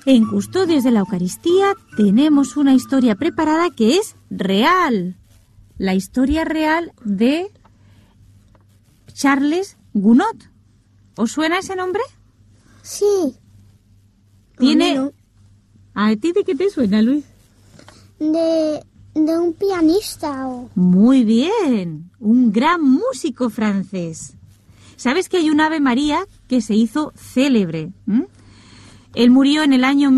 En Custodios de la Eucaristía tenemos una historia preparada que es real. La historia real de Charles Gounod. ¿Os suena ese nombre? Sí. Tiene... ¿A ti de qué te suena, Luis? De un pianista. Muy bien, un gran músico francés. ¿Sabes que hay un Ave María que se hizo célebre? Él murió en el año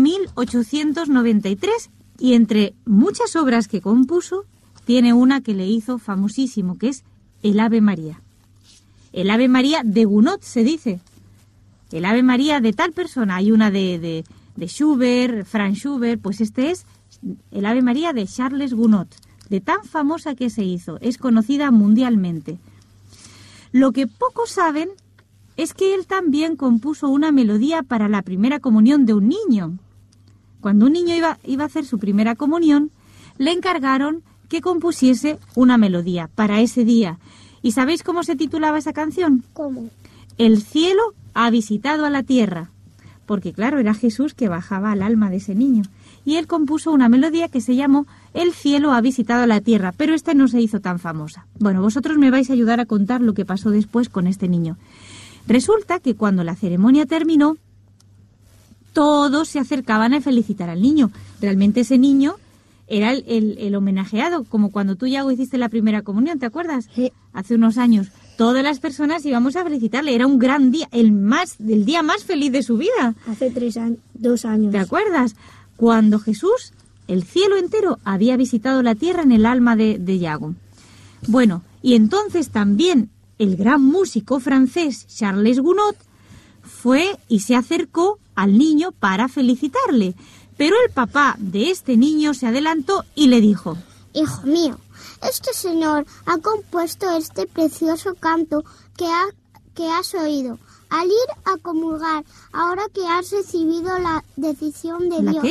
1893 y entre muchas obras que compuso, tiene una que le hizo famosísimo, que es el Ave María. El Ave María de Gounod se dice. El Ave María de tal persona. Hay una de Schubert, Franz Schubert, pues este es el Ave María de Charles Gounod, de tan famosa que se hizo. Es conocida mundialmente. Lo que pocos saben es que él también compuso una melodía para la primera comunión de un niño. Cuando un niño iba a hacer su primera comunión, le encargaron que compusiese una melodía para ese día. ¿Y sabéis cómo se titulaba esa canción? ¿Cómo? El cielo ha visitado a la tierra. Porque claro, era Jesús que bajaba al alma de ese niño. Y él compuso una melodía que se llamó El cielo ha visitado a la tierra, pero esta no se hizo tan famosa. Bueno, vosotros me vais a ayudar a contar lo que pasó después con este niño. Resulta que cuando la ceremonia terminó, todos se acercaban a felicitar al niño. Realmente ese niño era el homenajeado, como cuando tú, Yago, hiciste la primera comunión, ¿te acuerdas? Sí. Hace unos años. Todas las personas íbamos a felicitarle. Era un gran día, el día más feliz de su vida. Hace 2 años. ¿Te acuerdas? Cuando Jesús, el cielo entero, había visitado la tierra en el alma de Yago. Bueno, y entonces también el gran músico francés Charles Gounod fue y se acercó al niño para felicitarle. Pero el papá de este niño se adelantó y le dijo: Hijo mío, este señor ha compuesto este precioso canto que has oído. Al ir a comulgar, ahora que has recibido la decisión de Dios, ¿qué?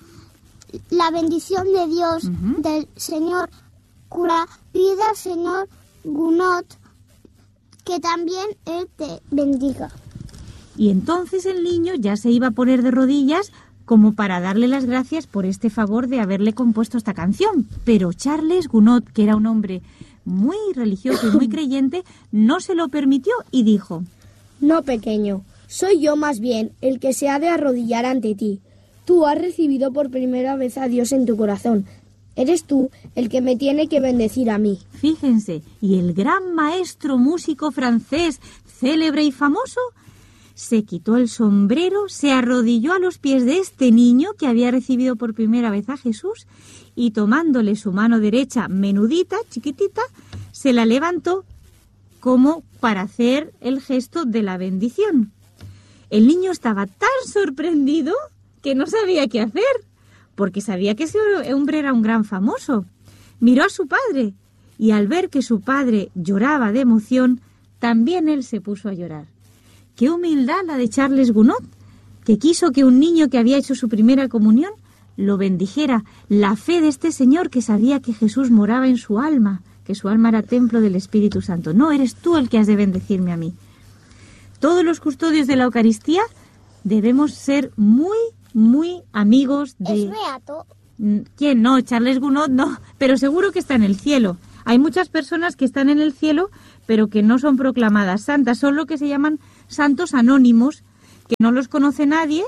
La bendición de Dios, del señor cura, pide al señor Gounod que también él te bendiga. Y entonces el niño ya se iba a poner de rodillas como para darle las gracias por este favor de haberle compuesto esta canción. Pero Charles Gounod, que era un hombre muy religioso y muy creyente, no se lo permitió y dijo: No, pequeño, soy yo más bien el que se ha de arrodillar ante ti. Tú has recibido por primera vez a Dios en tu corazón. Eres tú el que me tiene que bendecir a mí. Fíjense, y el gran maestro músico francés, célebre y famoso, se quitó el sombrero, se arrodilló a los pies de este niño que había recibido por primera vez a Jesús y tomándole su mano derecha menudita, chiquitita, se la levantó como para hacer el gesto de la bendición. El niño estaba tan sorprendido que no sabía qué hacer, porque sabía que ese hombre era un gran famoso. Miró a su padre y al ver que su padre lloraba de emoción, también él se puso a llorar. ¡Qué humildad la de Charles Gounod!, que quiso que un niño que había hecho su primera comunión lo bendijera. La fe de este señor que sabía que Jesús moraba en su alma, que su alma era templo del Espíritu Santo. No, eres tú el que has de bendecirme a mí. Todos los custodios de la Eucaristía debemos ser muy, muy amigos de... ¿Es beato? ¿Quién? No, Charles Gounod no, pero seguro que está en el cielo. Hay muchas personas que están en el cielo, pero que no son proclamadas santas. Son lo que se llaman santos anónimos, que no los conoce nadie,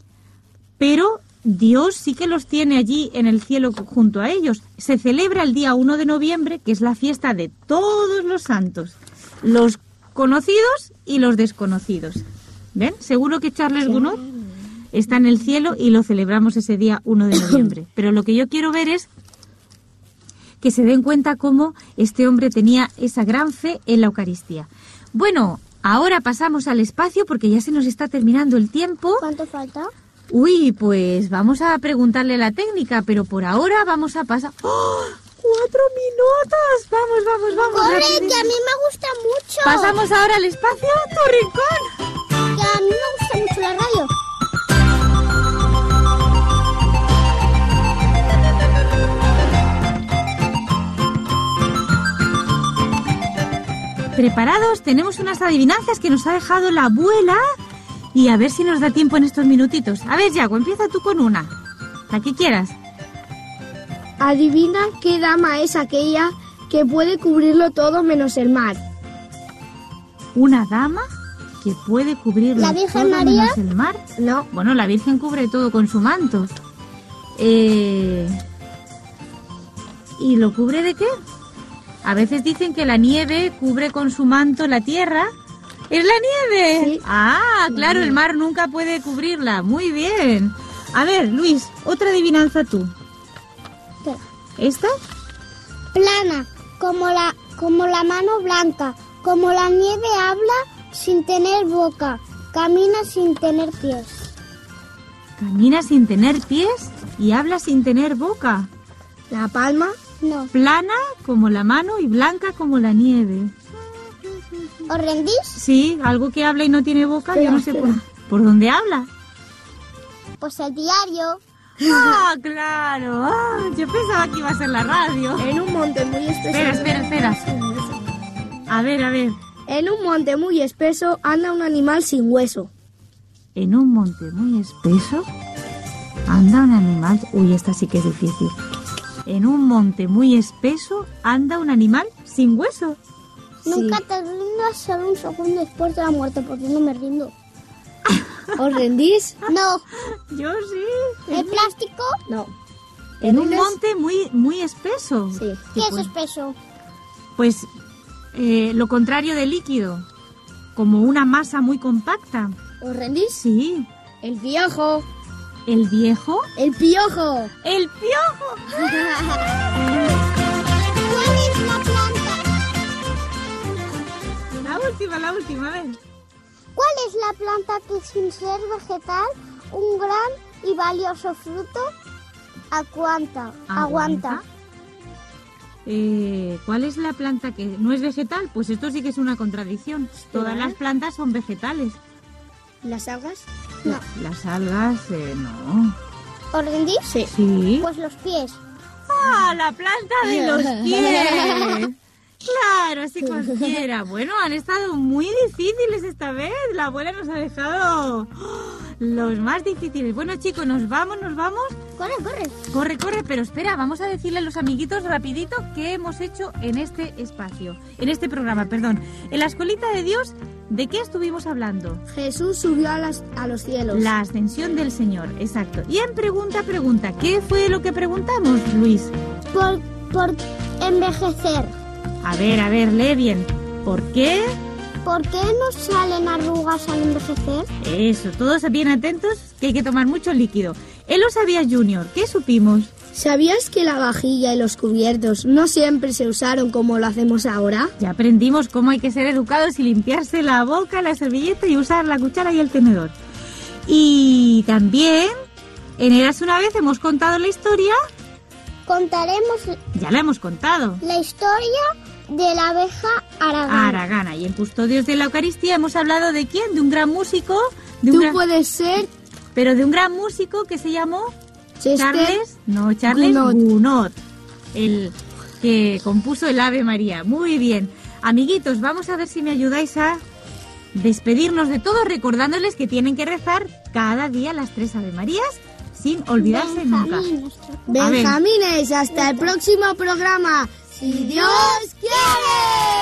pero Dios sí que los tiene allí en el cielo junto a ellos. Se celebra el día 1 de noviembre, que es la fiesta de todos los santos, los conocidos y los desconocidos. ¿Ven? Seguro que Charles Gounod está en el cielo y lo celebramos ese día 1 de noviembre. Pero lo que yo quiero ver es que se den cuenta cómo este hombre tenía esa gran fe en la Eucaristía. Bueno, ahora pasamos al espacio porque ya se nos está terminando el tiempo. ¿Cuánto falta? Uy, pues vamos a preguntarle la técnica, pero por ahora vamos a pasar... ¡Oh! 4 minutos. Vamos. ¡Corre, rapidito. que a mí me gusta mucho! Pasamos ahora al espacio, tu rincón. Que a mí me gusta mucho la radio. ¿Preparados? Tenemos unas adivinanzas que nos ha dejado la abuela Y a ver si nos da tiempo en estos minutitos. A ver, Yago, empieza tú con una. La que quieras. Adivina qué dama es aquella que puede cubrirlo todo menos el mar. ¿Una dama que puede cubrirlo ¿La Virgen todo María? menos el mar? No. Bueno, la Virgen cubre todo con su manto. ¿Y lo cubre de qué? A veces dicen que la nieve cubre con su manto la tierra. ¡Es la nieve! Sí. Ah, claro, el mar nunca puede cubrirla. Muy bien. A ver, Luis, otra adivinanza tú. ¿Qué? ¿Esta? Plana, como la mano blanca, como la nieve habla sin tener boca, camina sin tener pies. Camina sin tener pies y habla sin tener boca. La palma. No. Plana como la mano y blanca como la nieve. ¿Os rendís? Sí, algo que habla y no tiene boca, yo no sé Espera. por dónde habla. Pues el diario. ¡Ah, claro! Ah, yo pensaba que iba a ser la radio. En un monte muy espeso. Espera. A ver. En un monte muy espeso anda un animal sin hueso. En un monte muy espeso anda un animal... Uy, esta sí que es difícil. En un monte muy espeso anda un animal sin hueso. Nunca te rindas solo un segundo después de la muerte, porque no me rindo. ¿Os rendís? No. Yo sí. ¿El plástico? No. En un rindes? monte muy espeso. Sí. ¿Qué es pues, espeso? Pues lo contrario de líquido. Como una masa muy compacta. ¿Os rendís? Sí. El piojo. ¿El viejo? El piojo. ¡El piojo! ¿Cuál es la planta? La última, a ver. ¿Cuál es la planta que sin ser vegetal, un gran y valioso fruto, aguanta? ¿Cuál es la planta que no es vegetal? Pues esto sí que es una contradicción. Todas las plantas son vegetales. ¿Las algas? No. Las algas, no. ¿Os rendís? Sí. Sí. Pues los pies. ¡Ah, la planta de los pies! Claro, así cualquiera. Bueno, han estado muy difíciles esta vez. La abuela nos ha dejado los más difíciles. Bueno, chicos, nos vamos. Corre. Pero espera, vamos a decirle a los amiguitos rapidito qué hemos hecho en este espacio, en este programa, perdón. En la Escuelita de Dios, ¿de qué estuen hablando? Jesús subió a los cielos. La ascensión del Señor, exacto. Y en pregunta, ¿qué fue lo que preguntamos, Luis? Por envejecer. A ver, lee bien. ¿Por qué? ¿Por qué nos salen arrugas al envejecer? Eso, todos bien atentos, que hay que tomar mucho líquido. Él lo sabía, Junior. ¿Qué supimos? ¿Sabías que la vajilla y los cubiertos no siempre se usaron como lo hacemos ahora? Ya aprendimos cómo hay que ser educados y limpiarse la boca, la servilleta y usar la cuchara y el tenedor. Y también, en Eras una vez hemos contado la historia. Contaremos Ya la hemos contado. la historia de la abeja Aragana. Aragana. Y en Custodios de la Eucaristía hemos hablado de quién, de un gran músico, Tú puedes ser pero de un gran músico que se llamó Charles Gounod. Gounod, el que compuso el Ave María. Muy bien. Amiguitos, vamos a ver si me ayudáis a despedirnos de todos, recordándoles que tienen que rezar cada día las 3 Ave Marías sin olvidarse nunca. Benjamines, hasta el próximo programa. Si Dios quiere.